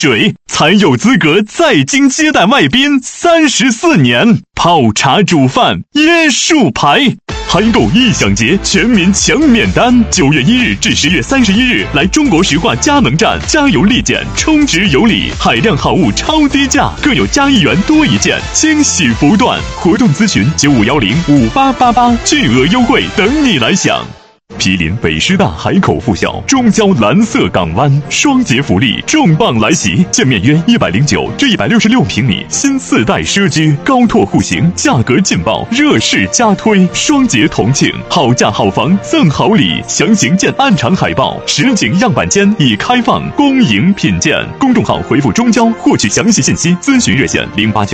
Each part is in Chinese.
水才有资格在京接待外宾34年，泡茶煮饭椰树牌。韩购异享节全民抢免单，9月1日至10月31日来中国石化佳能站加油立减，充值有礼，海量好物超低价，更有加1元多一件，惊喜不断。活动咨询95105888，巨额优惠等你来享。毗邻北师大海口附校，中交蓝色港湾，双节福利重磅来袭，建面约109至166平米新4代奢居，高拓户型，价格劲爆，热市加推，双节同庆，好价好房赠好礼，详情见暗场海报。实景样板间已开放，恭迎品鉴。公众号回复中交获取详细信息，咨询热线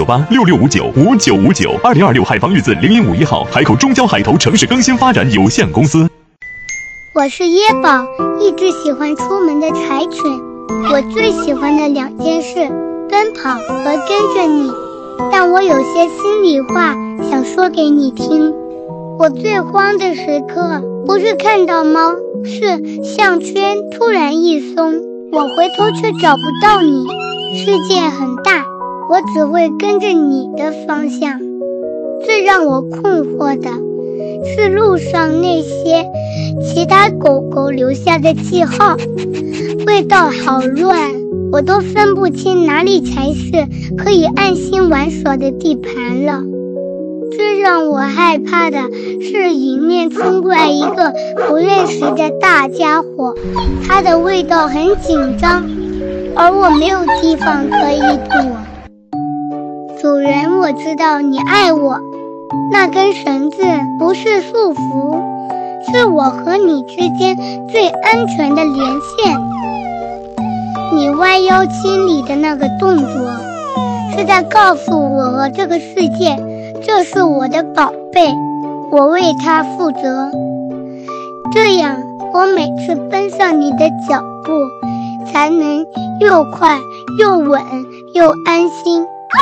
089866595959，2026海防日字0151号，海口中交海投城市更新发展有限公司。 我是椰宝，一只喜欢出门的柴犬。我最喜欢的2件事，奔跑和跟着你。但我有些心里话想说给你听。我最慌的时刻，不是看到猫，是项圈突然一松，我回头却找不到你。世界很大，我只会跟着你的方向。最让我困惑的是路上那些其他狗狗留下的记号，味道好乱，我都分不清哪里才是可以安心玩耍的地盘了。最让我害怕的是迎面冲过来一个不认识的大家伙，它的味道很紧张，而我没有地方可以躲。主人，我知道你爱我，那根绳子不是束缚，是我和你之间最安全的连线。你弯腰清理的那个动作，是在告诉我和这个世界，这是我的宝贝，我为它负责。这样，我每次奔上你的脚步，才能又快又稳又安心。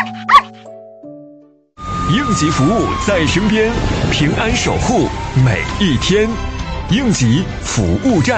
应急服务在身边，平安守护每一天。应急服务站。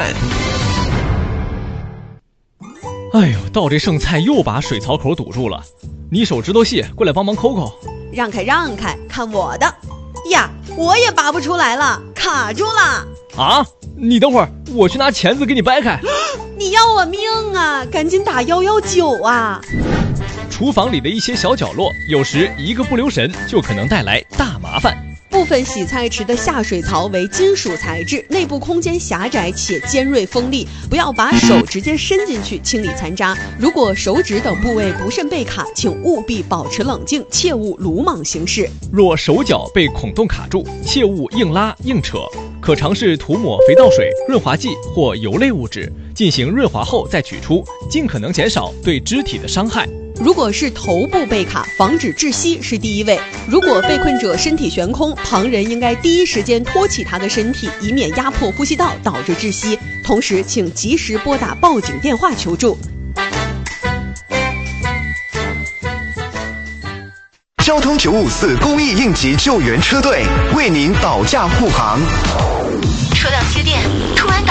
哎呦，倒这剩菜又把水槽口堵住了，你手指头细，过来帮忙抠抠。 让开让开，看我的呀！我也拔不出来了，卡住了。 啊，你等会儿，我去拿钳子给你掰开。 你要我命啊，赶紧打119啊。 厨房里的一些小角落，有时一个不留神就可能带来大麻烦。 部分洗菜池的下水槽为金属材质，内部空间狭窄且尖锐锋利，不要把手直接伸进去清理残渣。如果手指等部位不慎被卡，请务必保持冷静，切勿鲁莽行事。 若手脚被孔洞卡住，切勿硬拉硬扯，可尝试涂抹肥皂水、润滑剂或油类物质，进行润滑后再取出，尽可能减少对肢体的伤害。 如果是头部被卡，防止窒息是第一位。如果被困者身体悬空，旁人应该第一时间托起他的身体，以免压迫呼吸道导致窒息。同时，请及时拨打报警电话求助。 交通954公益应急救援车队为您保驾护航。 车辆接电，突然